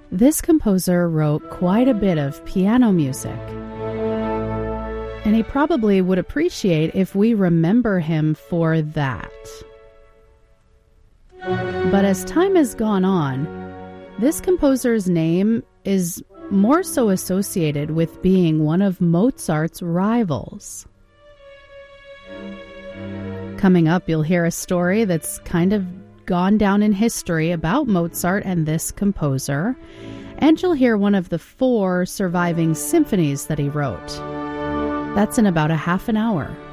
This composer wrote quite a bit of piano music, and he probably would appreciate if we remember him for that. But as time has gone on, this composer's name is more so associated with being one of Mozart's rivals. Coming up, you'll hear a story that's kind of gone down in history about Mozart and this composer, and you'll hear one of the 4 surviving symphonies that he wrote. That's in about a half an hour.